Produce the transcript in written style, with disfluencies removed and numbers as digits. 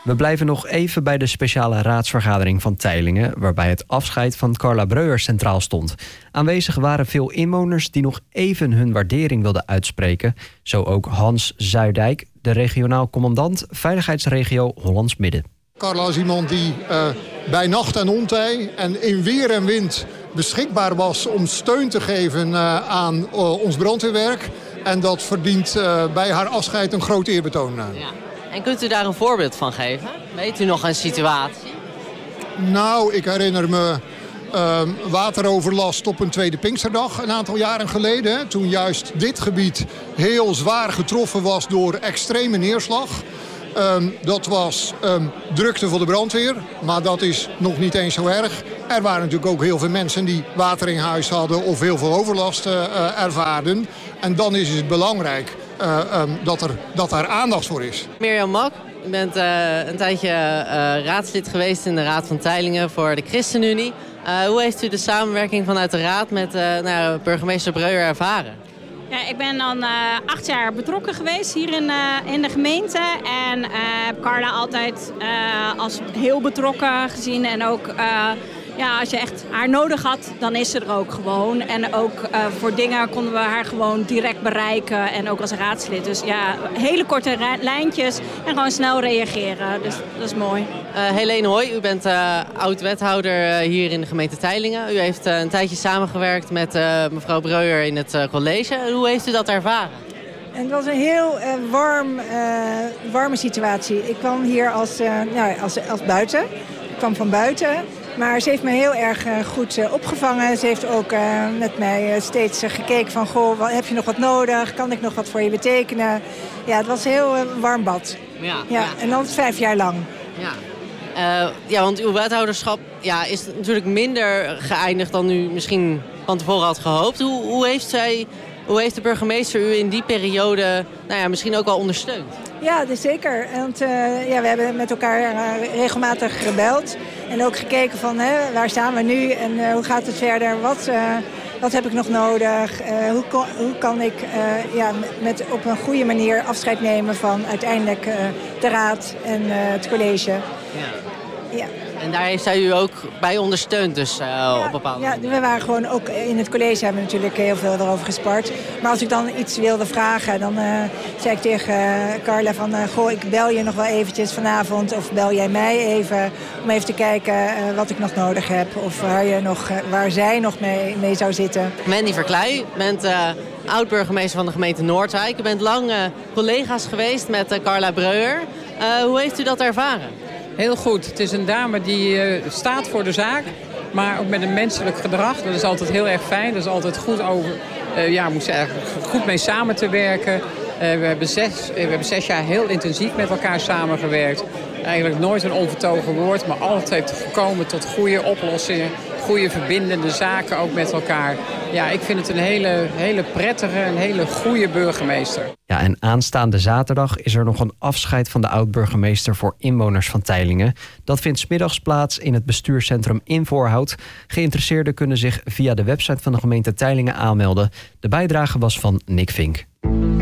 We blijven nog even bij de speciale raadsvergadering van Teylingen, waarbij het afscheid van Carla Breuer centraal stond. Aanwezig waren veel inwoners die nog even hun waardering wilden uitspreken. Zo ook Hans Zuidijk, de regionaal commandant Veiligheidsregio Hollands Midden. Carla is iemand die bij nacht en ontij en in weer en wind beschikbaar was om steun te geven aan ons brandweerwerk. En dat verdient bij haar afscheid een groot eerbetoon. Ja. En kunt u daar een voorbeeld van geven? Weet u nog een situatie? Nou, ik herinner me wateroverlast op een tweede Pinksterdag een aantal jaren geleden. Hè, toen juist dit gebied heel zwaar getroffen was door extreme neerslag. Dat was drukte voor de brandweer, maar dat is nog niet eens zo erg. Er waren natuurlijk ook heel veel mensen die water in huis hadden of heel veel overlast ervaarden. En dan is het belangrijk dat daar aandacht voor is. Mirjam Mak, u bent een tijdje raadslid geweest in de Raad van Teylingen voor de ChristenUnie. Hoe heeft u de samenwerking vanuit de Raad met burgemeester Breuer ervaren? Ja, ik ben dan 8 jaar betrokken geweest hier in de gemeente. En heb Carla altijd als heel betrokken gezien. En ook als je echt haar nodig had, dan is ze er ook gewoon. En ook voor dingen konden we haar gewoon direct bereiken. En ook als raadslid. Dus ja, hele korte lijntjes en gewoon snel reageren. Dus dat is mooi. Helene Hooy, u bent oud-wethouder hier in de gemeente Teylingen. U heeft een tijdje samengewerkt met mevrouw Breuer in het college. Hoe heeft u dat ervaren? En het was een heel warme situatie. Ik kwam hier als buiten. Ik kwam van buiten. Maar ze heeft me heel erg goed opgevangen. Ze heeft ook met mij steeds gekeken van... Goh, heb je nog wat nodig? Kan ik nog wat voor je betekenen? Ja, het was een heel warm bad. Ja. En dan 5 jaar lang. Ja, want uw wethouderschap is natuurlijk minder geëindigd dan u misschien van tevoren had gehoopt. Hoe heeft de burgemeester u in die periode misschien ook wel ondersteund? Ja, dus zeker. Want we hebben met elkaar regelmatig gebeld. En ook gekeken van waar staan we nu en hoe gaat het verder? Wat heb ik nog nodig? Hoe kan ik op een goede manier afscheid nemen van uiteindelijk de raad en het college? Ja. En daar heeft zij u ook bij ondersteund dus op bepaalde manier? Ja, we waren gewoon ook in het college hebben we natuurlijk heel veel erover gespart. Maar als ik dan iets wilde vragen, dan zei ik tegen Carla van... ik bel je nog wel eventjes vanavond of bel jij mij even... om even te kijken wat ik nog nodig heb of waar zij nog mee zou zitten. Mandy Verkleij, u bent oud-burgemeester van de gemeente Noordwijk. U bent lang collega's geweest met Carla Breuer. Hoe heeft u dat ervaren? Heel goed. Het is een dame die staat voor de zaak, maar ook met een menselijk gedrag. Dat is altijd heel erg fijn. Dat is altijd goed goed mee samen te werken. We hebben 6 jaar heel intensief met elkaar samengewerkt. Eigenlijk nooit een onvertogen woord, maar altijd gekomen tot goede oplossingen. Goede verbindende zaken ook met elkaar. Ja, ik vind het een hele prettige, een hele goede burgemeester. Ja, en aanstaande zaterdag is er nog een afscheid van de oud-burgemeester voor inwoners van Teylingen. Dat vindt 's middags plaats in het bestuurscentrum in Voorhout. Geïnteresseerden kunnen zich via de website van de gemeente Teylingen aanmelden. De bijdrage was van Nick Vink.